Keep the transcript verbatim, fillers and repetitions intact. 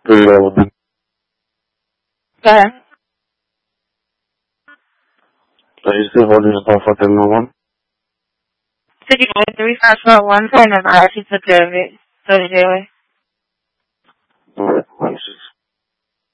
Reloading. Go ahead. Are you still holding the call for ten one? City Boy three five four one point of I actually took care of it. So did J-Way.